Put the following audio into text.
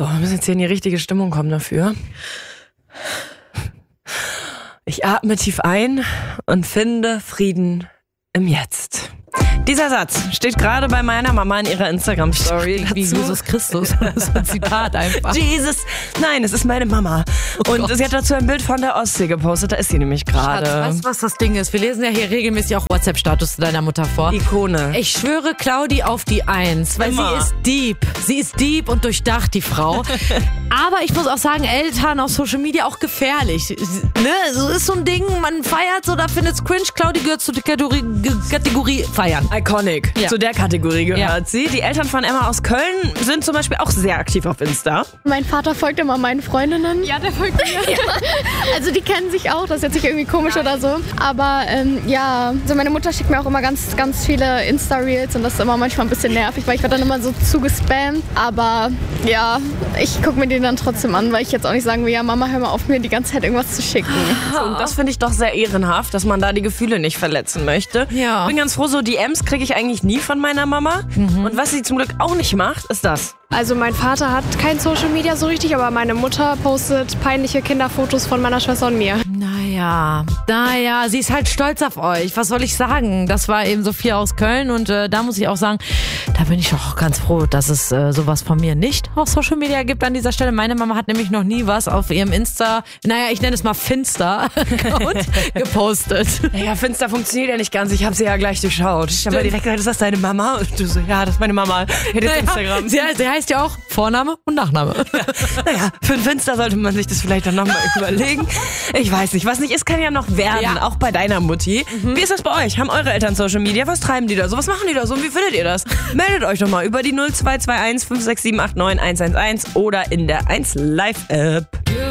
So, wir müssen jetzt hier in die richtige Stimmung kommen dafür. Ich atme tief ein und finde Frieden im Jetzt. Dieser Satz steht gerade bei meiner Mama in ihrer Instagram-Story. Wie Jesus Christus. Das ist ein Zitat einfach. Jesus. Nein, es ist meine Mama. Und sie hat dazu ein Bild von der Ostsee gepostet. Da ist sie nämlich gerade. Weißt du, was das Ding ist? Wir lesen ja hier regelmäßig auch WhatsApp-Status deiner Mutter vor. Ikone. Ich schwöre Claudi auf die 1, weil Immer. sie ist deep. Sie ist deep und durchdacht, die Frau. Aber ich muss auch sagen, Eltern auf Social Media auch gefährlich. Ne? So ist so ein Ding, man feiert so, da findet's cringe. Claudi gehört zur Kategorie feiern. Iconic. Ja. Zu der Kategorie gehört Ja. sie. Die Eltern von Emma aus Köln sind zum Beispiel auch sehr aktiv auf Insta. Mein Vater folgt immer meinen Freundinnen. Ja, der folgt mir. Ja. Also die kennen sich auch, das ist jetzt nicht irgendwie komisch oder so. Aber ja, also meine Mutter schickt mir auch immer ganz, ganz viele Insta-Reels und das ist immer manchmal ein bisschen nervig, weil ich werde dann immer so zugespammt. Aber ja, ich gucke mir den dann trotzdem an, weil ich jetzt auch nicht sagen will, ja Mama, hör mal auf, mir die ganze Zeit irgendwas zu schicken. Und das finde ich doch sehr ehrenhaft, dass man da die Gefühle nicht verletzen möchte. Ja. Bin ganz froh, so DMs kriege ich eigentlich nie von meiner Mama. Und was sie zum Glück auch nicht macht, ist das. Also mein Vater hat kein Social Media so richtig, aber meine Mutter postet peinliche Kinderfotos von meiner Schwester und mir. Naja, sie ist halt stolz auf euch. Was soll ich sagen? Das war eben Sophia aus Köln und da muss ich auch sagen, da bin ich auch ganz froh, dass es sowas von mir nicht auf Social Media gibt an dieser Stelle. Meine Mama hat nämlich noch nie was auf ihrem ich nenne es mal Finster-Account gepostet. Naja, Finster funktioniert ja nicht ganz. Ich habe sie ja gleich durchschaut. Ich habe direkt gesagt, ist das deine Mama? Und du so, ja, das ist meine Mama. Hätte jetzt Instagram. Sie heißt ja auch Vorname und Nachname. Naja, für ein Finster sollte man sich das vielleicht dann nochmal überlegen. Ich weiß nicht, was nicht ist, kann ja noch werden. Ja. Auch bei deiner Mutti. Wie ist das bei euch? Haben eure Eltern Social Media? Was treiben die da so? Was machen die da so? Und wie findet ihr das? Meldet euch doch mal über die 0221 56789 111 oder in der 1Live App.